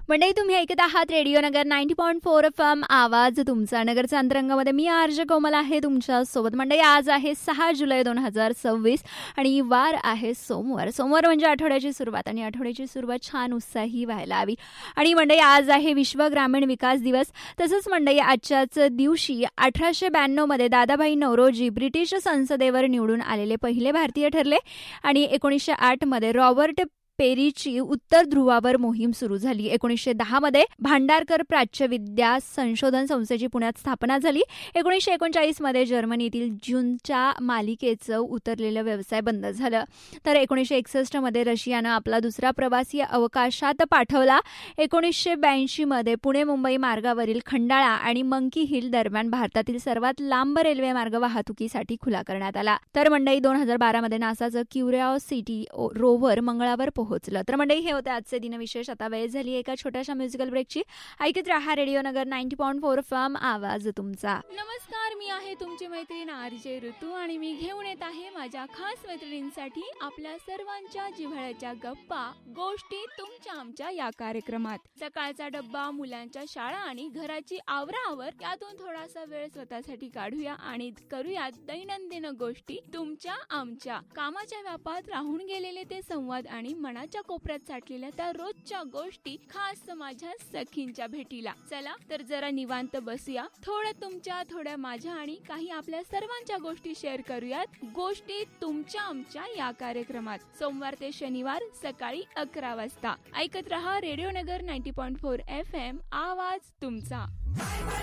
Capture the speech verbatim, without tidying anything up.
मंडळी, तुम्ही ऐकत आहात रेडिओ नगर ninety point four F M, आवाज तुमचा. नगरच्या अंतरंगामध्ये मी आर्ज कोमल आहे तुमच्या सोबत. मंडळी, आज आहे सहा जुलै दोन हजार सव्वीस आणि वार आहे सोमवार. सोमवार म्हणजे आठवड्याची सुरुवात आणि आठवड्याची सुरुवात छान उत्साही व्हायला हवी. आणि मंडळी, आज आहे विश्व ग्रामीण विकास दिवस. तसंच मंडळी, आजच्याच दिवशी अठराशे ब्याण्णव मध्ये दादाभाई नौरोजी ब्रिटिश संसदेवर निवडून आलेले पहिले भारतीय ठरले. आणि एकोणीसशे आठ मध्ये रॉबर्ट पेरीची उत्तर ध्रुवावर मोहीम सुरू झाली. एकोणीसशे दहा मध्ये भांडारकर प्राच्यविद्या संशोधन संस्थेची पुण्यात स्थापना झाली. एकोणीसशे एकोणचाळीस मध्ये जर्मनीतील जूनच्या मालिकेचं उतरलेलं व्यवसाय बंद झालं. तर एकोणीसशे एकसष्ट मध्ये रशियानं आपला दुसरा प्रवासी अवकाशात पाठवला. एकोणीसशे ब्याऐंशी मध्ये पुणे मुंबई मार्गावरील खंडाळा आणि मंकी हिल दरम्यान भारतातील सर्वात लांब रेल्वे मार्ग वाहतुकीसाठी खुला करण्यात आला. तर मंडळी, दोन हजार बारा मध्ये नासाचं क्युरिओसिटी रोव्हर मंगळावर पोहोचलं. तर मंडळी, हे होते आजचे दिनविशेष. आता वेळ झाली एका छोट्याशा म्युझिकल ब्रेकची. ऐकत रहा रेडिओ नगर ninety point four F M, आवाज तुमचा. नमस्कार, मी आहे तुमची मैत्रीण आरजे ऋतू आणि मी घेऊन येत आहे माझ्या खास मैत्रिणींसाठी आपल्या सर्वांच्या जिव्हाळ्याच्या गप्पा गोष्टी तुमच्या आमच्या या कार्यक्रमात. सकाळचा डब्बा, मुलांच्या शाळा आणि घराची आवराआवर यातून थोडासा वेळ स्वतःसाठी काढूया आणि करूया दैनंदिन गोष्टी तुमच्या आमच्या. कामाच्या व्यापात राहून गेलेले ते संवाद आणि मनाच्या कोपऱ्यात साठलेल्या त्या रोजच्या गोष्टी, खास माझ्या सखींच्या भेटीला. चला तर जरा निवांत बसूया, थोडं तुमच्या थोड्या माझ्या आणि काही आपल्या सर्वांच्या गोष्टी शेअर करूयात गोष्टी तुमच्या आमच्या या कार्यक्रमात. सोमवार ते शनिवार सकाळी अकरा वाजता ऐकत रहा रेडिओ नगर ninety point four F M, आवाज तुमचा.